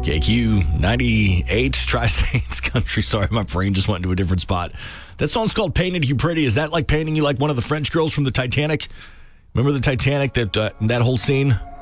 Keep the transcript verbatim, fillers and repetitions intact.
K Q ninety-eight, Tri-States Country. Sorry, my brain just went into a different spot. That song's called Painted You Pretty. Is that like painting you like one of the French girls from the Titanic? Remember the Titanic, that uh, that whole scene?